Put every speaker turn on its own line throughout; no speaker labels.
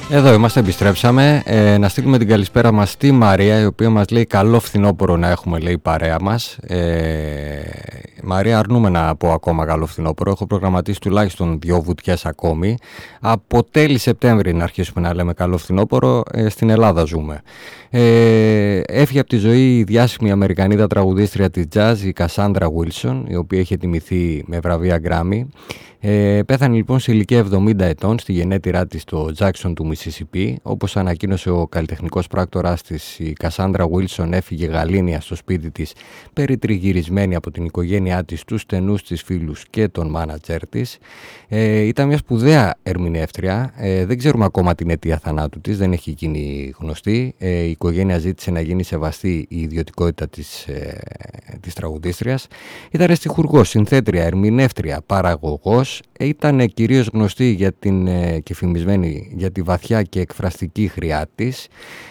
Εδώ είμαστε, επιστρέψαμε. Να στείλουμε την καλησπέρα μας στη Μαρία, η οποία μας λέει καλό φθινόπωρο να έχουμε, λέει, παρέα μας. Μαρία, αρνούμε να πω ακόμα καλό φθινόπωρο. Έχω προγραμματίσει τουλάχιστον 2 βουτιές ακόμη. Από τέλη Σεπτέμβρη να αρχίσουμε να λέμε καλό φθινόπωρο. Στην Ελλάδα ζούμε. Έφυγε από τη ζωή η διάσημη Αμερικανίδα τραγουδίστρια της jazz, η Κασάντρα Βίλσον, η οποία είχε τιμηθεί με βραβεία Grammy. Πέθανε λοιπόν σε ηλικία 70 ετών στη γενέτειρά της στο Jackson του Μισισιπί. Όπως ανακοίνωσε ο καλλιτεχνικός πράκτορας της, η Κασάντρα Βίλσον έφυγε γαλήνια στο σπίτι της, περιτριγυρισμένη από την οικογένειά της, τους στενούς της φίλους και τον μάνατζερ της. Ήταν μια σπουδαία ερμηνεύτρια. Δεν ξέρουμε ακόμα την αιτία θανάτου της, δεν έχει γίνει γνωστή. Η οικογένεια ζήτησε να γίνει σεβαστή η ιδιωτικότητα της τραγουδίστριας. Ήταν αριστιχουργός, συνθέτρια, ερμηνεύτρια, παραγωγός. Ήταν κυρίως γνωστή και φημισμένη για τη βαθιά και εκφραστική χρειά της.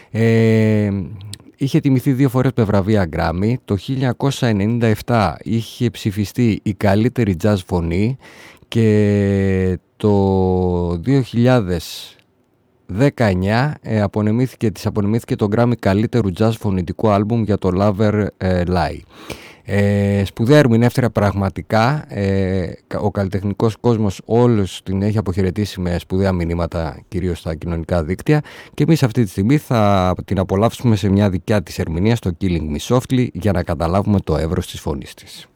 Είχε τιμηθεί 2 φορές με βραβεία Grammy. Το 1997 είχε ψηφιστεί η καλύτερη jazz φωνή και το 2019 της απονεμήθηκε το Grammy καλύτερου jazz φωνητικού άλμπουμ για το Lover Lie. Σπουδαία ερμηνεύτρια πραγματικά. Ο καλλιτεχνικός κόσμος όλος την έχει αποχαιρετήσει με σπουδαία μηνύματα, κυρίως στα κοινωνικά δίκτυα, και εμείς αυτή τη στιγμή θα την απολαύσουμε σε μια δικιά της ερμηνεία στο Killing Me Softly για να καταλάβουμε το εύρος της φωνής της.